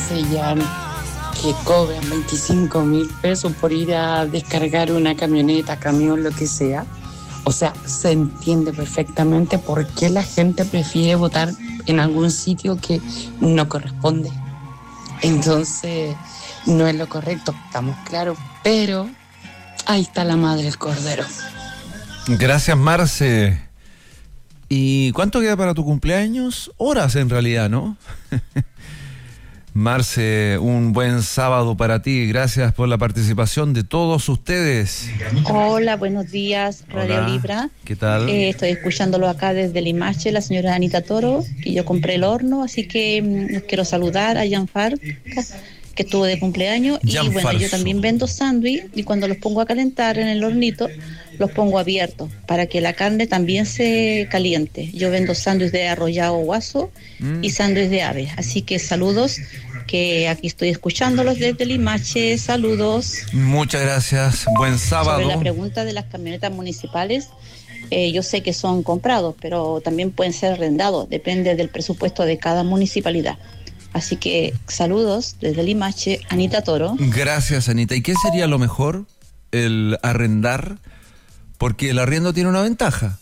sellan, que cobran 25.000 pesos por ir a descargar una camioneta, camión, lo que sea. O sea, se entiende perfectamente por qué la gente prefiere votar en algún sitio que no corresponde. Entonces, no es lo correcto, estamos claros, pero ahí está la madre del cordero. Gracias, Marce. ¿Y cuánto queda para tu cumpleaños? Horas en realidad, ¿no? Marce, un buen sábado para ti. Gracias por la participación de todos ustedes. Hola, buenos días, Radio Hola, Libra. ¿qué tal? Estoy escuchándolo acá desde Limache, la señora Anita Toro, que yo compré el horno, así que los quiero saludar a Gianfar, que estuvo de cumpleaños. Y bueno, yo también vendo sándwich y cuando los pongo a calentar en el hornito, los pongo abiertos para que la carne también se caliente. Yo vendo sándwich de arrollado guaso y sándwich de ave. Así que saludos, que aquí estoy escuchándolos desde Limache. Saludos. Muchas gracias. Buen sábado. Sobre la pregunta de las camionetas municipales, yo sé que son comprados, pero también pueden ser arrendados. Depende del presupuesto de cada municipalidad. Así que saludos desde Limache, Anita Toro. Gracias, Anita. ¿Y qué sería lo mejor? El arrendar, porque el arriendo tiene una ventaja.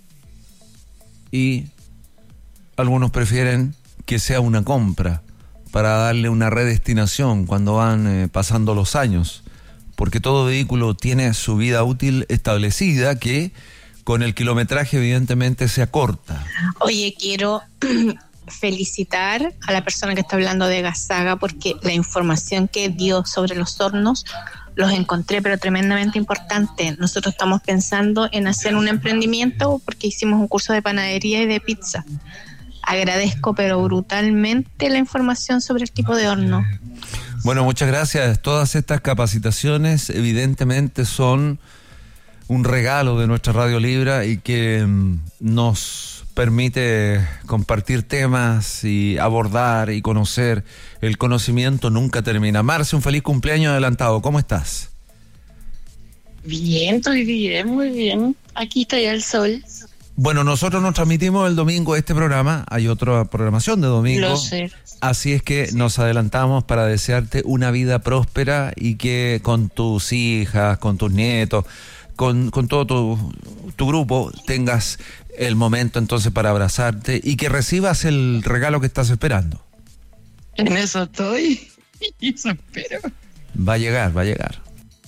Y algunos prefieren que sea una compra para darle una redestinación cuando van pasando los años, porque todo vehículo tiene su vida útil establecida que con el kilometraje evidentemente se acorta. Oye, quiero felicitar a la persona que está hablando de Gasaga, porque la información que dio sobre los hornos los encontré pero tremendamente importante. Nosotros estamos pensando en hacer un emprendimiento porque hicimos un curso de panadería y de pizza. Agradezco pero brutalmente la información sobre el tipo de horno. Bueno, muchas gracias. Todas estas capacitaciones evidentemente son un regalo de nuestra Radio Libra y que nos permite compartir temas y abordar y conocer. El conocimiento nunca termina. Marce, un feliz cumpleaños adelantado. ¿Cómo estás? Bien, estoy bien, muy bien. Aquí está ya el sol. Bueno, nosotros nos transmitimos el domingo este programa. Hay otra programación de domingo. Lo sé. Así es que nos adelantamos para desearte una vida próspera y que con tus hijas, con tus nietos, con todo tu grupo tengas el momento entonces para abrazarte y que recibas el regalo que estás esperando. En eso estoy. Y eso espero. Va a llegar.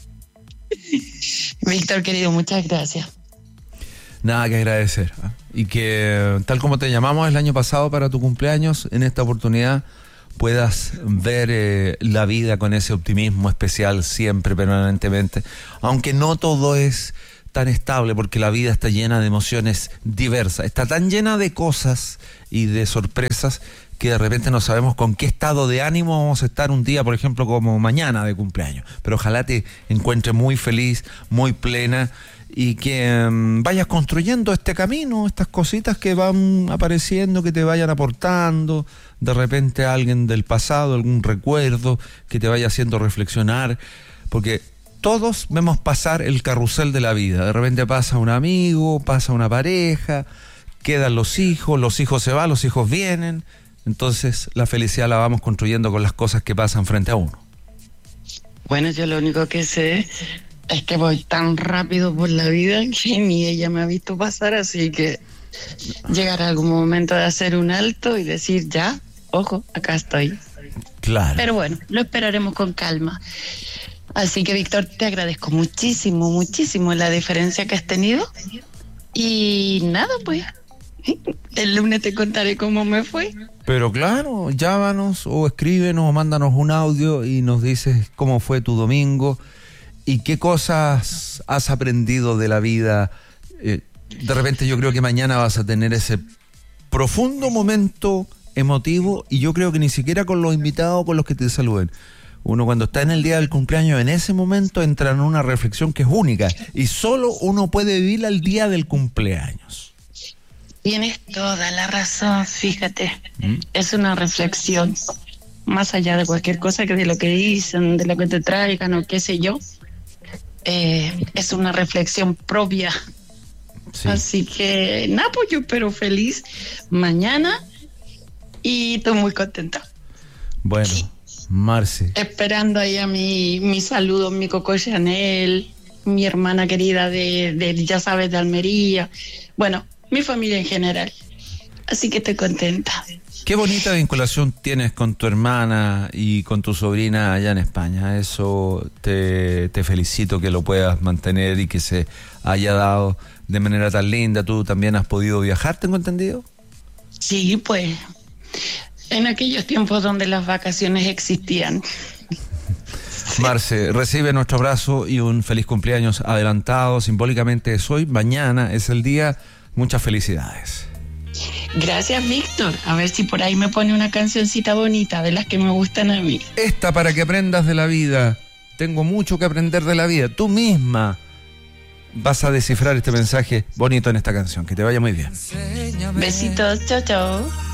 Víctor, querido, muchas gracias. Nada que agradecer. Y que tal como te llamamos el año pasado para tu cumpleaños, en esta oportunidad puedas ver la vida con ese optimismo especial siempre, permanentemente. Aunque no todo es tan estable, porque la vida está llena de emociones diversas. Está tan llena de cosas y de sorpresas que de repente no sabemos con qué estado de ánimo vamos a estar un día, por ejemplo, como mañana de cumpleaños. Pero ojalá te encuentres muy feliz, muy plena y que vayas construyendo este camino, estas cositas que van apareciendo, que te vayan aportando, de repente alguien del pasado, algún recuerdo que te vaya haciendo reflexionar, porque todos vemos pasar el carrusel de la vida. De repente pasa un amigo, pasa una pareja, quedan los hijos se van, los hijos vienen. Entonces la felicidad la vamos construyendo con las cosas que pasan frente a uno. Bueno, yo lo único que sé es que voy tan rápido por la vida que ni ella me ha visto pasar, así que llegará algún momento de hacer un alto y decir ya, ojo, acá estoy. Claro. Pero bueno, lo esperaremos con calma. Así que, Víctor, te agradezco muchísimo, muchísimo la diferencia que has tenido. Y nada, pues, el lunes te contaré cómo me fue. Pero claro, llámanos o escríbenos o mándanos un audio y nos dices cómo fue tu domingo y qué cosas has aprendido de la vida. De repente yo creo que mañana vas a tener ese profundo momento emotivo y yo creo que ni siquiera con los invitados con los que te saluden. Uno cuando está en el día del cumpleaños, en ese momento entra en una reflexión que es única y solo uno puede vivirla el día del cumpleaños. Tienes toda la razón, fíjate. Es una reflexión, más allá de cualquier cosa que de lo que dicen, de lo que te traigan o qué sé yo. Es una reflexión propia. Sí. Así que, nada, pues yo espero feliz mañana y estoy muy contenta. Bueno. Marce. Esperando ahí a mi saludo, mi Coco Chanel, mi hermana querida de ya sabes, de Almería. Bueno, mi familia en general. Así que estoy contenta. Qué bonita vinculación tienes con tu hermana y con tu sobrina allá en España. Eso te felicito que lo puedas mantener y que se haya dado de manera tan linda. ¿Tú también has podido viajar, tengo entendido? Sí, pues, en aquellos tiempos donde las vacaciones existían. Marce, recibe nuestro abrazo y un feliz cumpleaños adelantado. Simbólicamente es hoy, mañana es el día. Muchas felicidades. Gracias, Víctor. A ver si por ahí me pone una cancioncita bonita de las que me gustan a mí. Esta para que aprendas de la vida. Tengo mucho que aprender de la vida. Tú misma vas a descifrar este mensaje bonito en esta canción. Que te vaya muy bien. Besitos, chao, chao.